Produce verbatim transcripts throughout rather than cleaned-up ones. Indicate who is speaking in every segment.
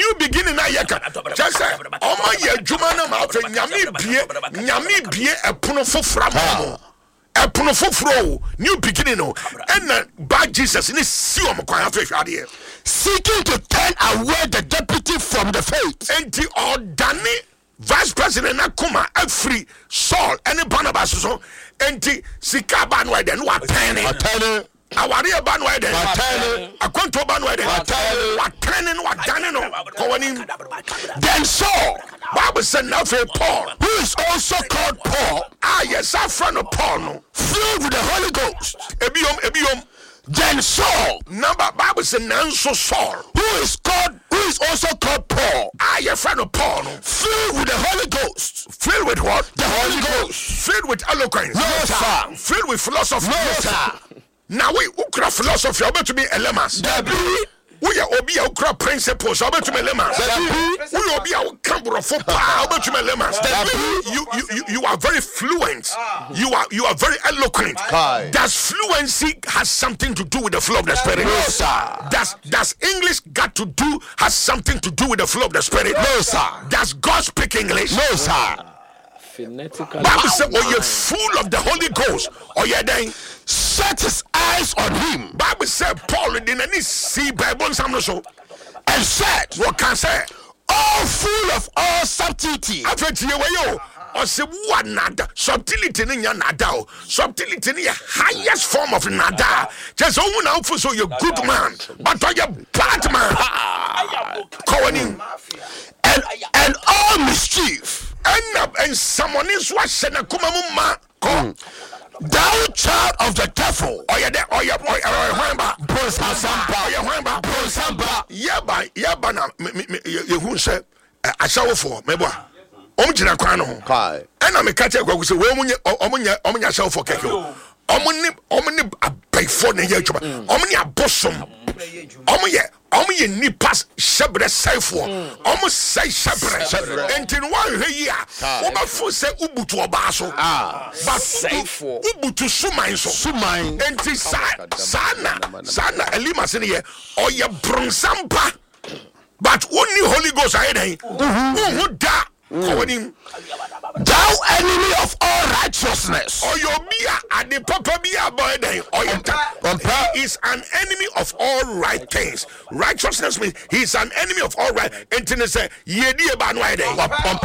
Speaker 1: new beginning na yeka just say oma ye adwuma na ma fe nyame bie nyame bie epono fofra mo epono fofro new beginning no and by Jesus ni si om kwan afa hwade
Speaker 2: seeking to turn away the deputy from the faith
Speaker 1: enti odane vice president na kuma afri Saul and Barnabas so enti sika ba no ide no atene
Speaker 2: atene
Speaker 1: awari ba no ide
Speaker 2: atene
Speaker 1: akwanto ba no ide
Speaker 2: atene
Speaker 1: atene no adane no kowani
Speaker 2: then Saul
Speaker 1: Bible said now for Paul
Speaker 2: who is also called Paul
Speaker 1: ah yes our friend of Paul no
Speaker 2: filled with the Holy Ghost
Speaker 1: ebiom ebiom
Speaker 2: then Saul
Speaker 1: number Bible said nanso Saul
Speaker 2: who is called who is also called Paul
Speaker 1: ah your friend of Paul no
Speaker 2: filled with the Holy Ghost
Speaker 1: filled with what
Speaker 2: the Holy Ghost
Speaker 1: filled with eloquence
Speaker 2: no sir
Speaker 1: filled with philosophy
Speaker 2: no sir
Speaker 1: now we ukra philosophy about to be elemas
Speaker 2: Debbie
Speaker 1: we are obi ukra principles about to be elemas we obi ukra for power about to be elemas you you you are very fluent you are you are very eloquent does fluency has something to do with the flow of the spirit
Speaker 2: no sir
Speaker 1: does does English got to do has something to do with the flow of the spirit
Speaker 2: no sir
Speaker 1: does God speak English
Speaker 2: no sir
Speaker 1: Bible said, "Oh, you're full of the Holy Ghost." Oh, yeah, then
Speaker 2: set his eyes on him.
Speaker 1: Bible said, "Paul didn't any see Bible some so
Speaker 2: and said,
Speaker 1: what can say?
Speaker 2: All full of all subtlety."
Speaker 1: I felt you were you. Or say what nada subtlety in your nada subtlety in your highest form of nada. Just oh now for so you're good man, but you're bad man. Calling
Speaker 2: and and all mischief.
Speaker 1: And up and someone is watching a kumamuma.
Speaker 2: Thou child of the devil.
Speaker 1: Oh yeah, oh yeah, oh yeah, remember.
Speaker 2: Brosamba.
Speaker 1: Oh yeah, remember.
Speaker 2: Brosamba.
Speaker 1: Yaba, yaba na me me you who say I show for me boy. Omo gina kwan no.
Speaker 2: Kai.
Speaker 1: And I catch a go say we omo omo omo show for keke. Omo ni omo ni abefo na ye adwuma. Omo ni abosom. Omo ye omo ye nipas shebre saifo. Omo sai shebre. Enti no wan hwe yi a. Wo ba fo se ubutu oba so.
Speaker 2: Ah.
Speaker 1: Ba saifo. Ubutu suman so.
Speaker 2: Suman.
Speaker 1: Enti sa sana sana elima se ne ye oye bronsampa. But only Holy Ghost ahead eh. Who da Thou
Speaker 2: enemy of all righteousness.
Speaker 1: Or your beer at the papa beer boy day. Or he is an enemy of all right things. Righteousness means he is an enemy of all right. And then say, ye dear banway day.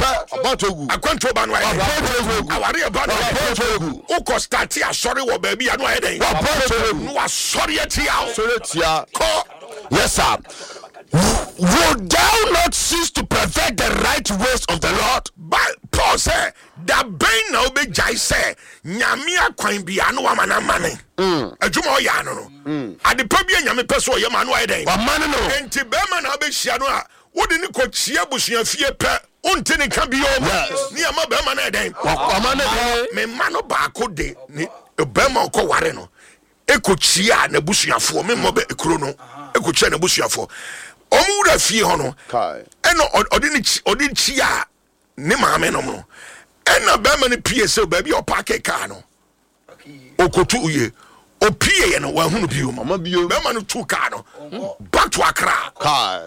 Speaker 1: A control banway. Our banway. O Costatia, sorry, what baby and why day. No, sorry at you.
Speaker 2: Yes, sir. Would thou not cease to perfect the right ways of the Lord?
Speaker 1: But Paul said, that pain now be jai say, Nyamia coin be anu amana money. A jumo yano. At the premier Yami Peso Yaman Wide.
Speaker 2: A man no.
Speaker 1: And Tibeman Abishanoa, wouldn't it coach Shiabush fear pet? Untini can be over. Near my Berman day. Me mano barco de a Berman co wareno. Eko chia nebusia for me mobe ekrono. Eko chia nebusia for. Omura fie hono kai eno odini odini chia ne maame no no ena be ma ne pie se baabi o park car no okotu uye o pie ye no wa hunu bio mama bio be ma no tu car no back to Accra
Speaker 2: kai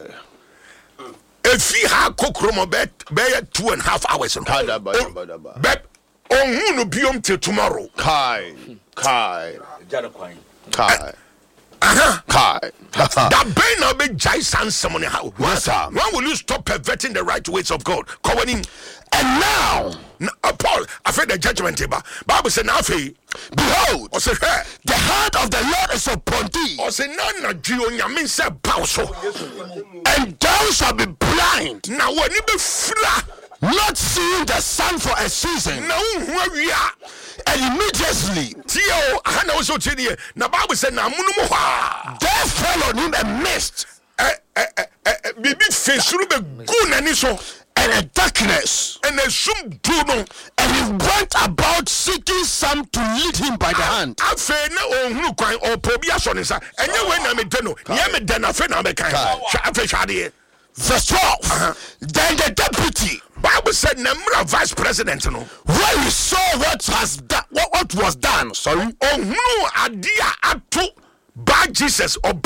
Speaker 1: efi ha kokromo be be two and a half hours no be on hunu bio till tomorrow
Speaker 2: kai kai
Speaker 3: jana
Speaker 2: kai
Speaker 1: Uh-huh.
Speaker 2: Kai.
Speaker 1: That brain now be giant someone how.
Speaker 2: Yes, sir.
Speaker 1: When will you stop perverting the right ways of God? Calling
Speaker 2: And now,
Speaker 1: uh, Paul, I feel the judgment table. Bible said, "Now,
Speaker 2: behold,
Speaker 1: or say, hey,
Speaker 2: the hand of the Lord is upon thee,
Speaker 1: or say, Nana, Gionia means say, Pauso,
Speaker 2: and thou shalt be blind,
Speaker 1: now when you be fla,
Speaker 2: not seeing the sun for a season."
Speaker 1: Now, where we are,
Speaker 2: and immediately,
Speaker 1: Tio, I know so to the now Bible said, "Now, Munumoha,
Speaker 2: there fell on him a mist,
Speaker 1: baby face through the goon and so."
Speaker 2: And a darkness,
Speaker 1: and a zoom do
Speaker 2: and he went about seeking some to lead him by the hand.
Speaker 1: I say no who cry or probias on his side, and you went a medeno, Yemen, a friend of a kind.
Speaker 2: Verse twelve. Then the deputy,
Speaker 1: Bible said, number vice president, no,
Speaker 2: when he saw what has done, what, what was done, sorry,
Speaker 1: oh no, idea up to by Jesus or